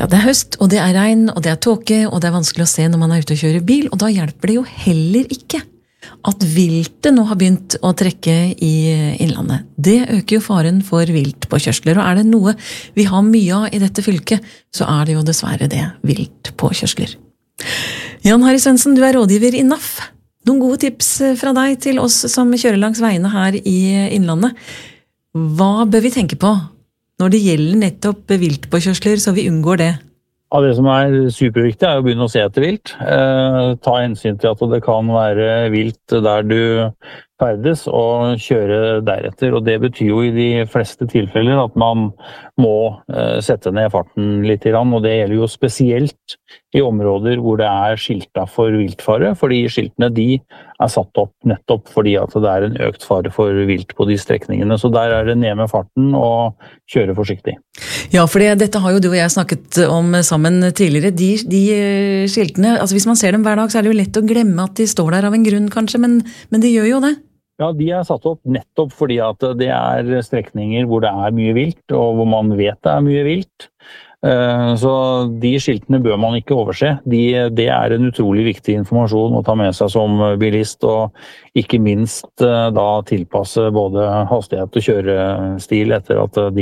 Ja, det høst, og det regn, og det tåke, og det vanskelig å se når man ute og kjører bil, og da hjelper det jo heller ikke at viltet nå har begynt å trekke i innlandet. Det øker jo faren for viltpåkjørsler, og det noe vi har mye av i dette fylket, så det jo dessverre det, viltpåkjørsler. Jan Harry Svendsen, du rådgiver i NAF. Noen gode tips fra deg til oss som kjører langs veiene her i innlandet. Hva bør vi tenke på når det gjelder nettopp viltpåkjørsler, så vi unngår det? Ja, det som superviktig å begynne å se etter vilt. Ta hensyn til at det kan være vilt der du ferdes, og kjøre deretter. Og det betyr jo i de fleste tilfeller at man må sette ned farten litt, og det gjelder jo spesielt i områder hvor det skilta for viltfare, fordi skiltene de satt opp nettopp fordi at det en økt fare for vilt på de strekningene. Så der det ned med farten og kjøre forsiktig. Ja, for dette har jo du og jeg snakket om sammen tidligere. De skiltene, altså hvis man ser dem hver dag, så det jo lett å glemme at de står der av en grunn kanskje, men de gjør jo det. Ja, de satt opp nettopp fordi at det strekninger hvor det mye vilt, og hvor man vet det mye vilt. Så de skiltene bør man ikke overse. Det en utrolig viktig informasjon å ta med seg som bilist, og ikke minst da tilpasse både hastighet og kjørestil etter at de